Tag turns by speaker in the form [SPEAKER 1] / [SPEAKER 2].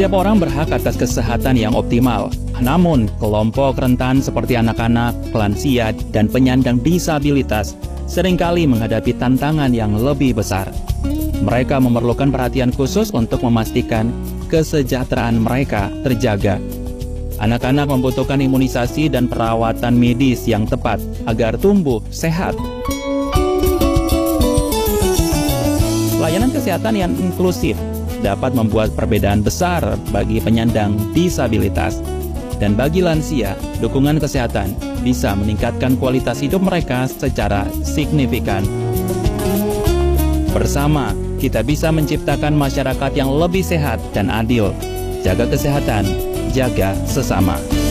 [SPEAKER 1] Setiap orang berhak atas kesehatan yang optimal. Namun, kelompok rentan seperti anak-anak, lansia, dan penyandang disabilitas seringkali menghadapi tantangan yang lebih besar. Mereka memerlukan perhatian khusus untuk memastikan kesejahteraan mereka terjaga. Anak-anak membutuhkan imunisasi dan perawatan medis yang tepat agar tumbuh sehat. Layanan kesehatan yang inklusif dapat membuat perbedaan besar bagi penyandang disabilitas. Dan bagi lansia, dukungan kesehatan bisa meningkatkan kualitas hidup mereka secara signifikan. Bersama, kita bisa menciptakan masyarakat yang lebih sehat dan adil. Jaga kesehatan, jaga sesama.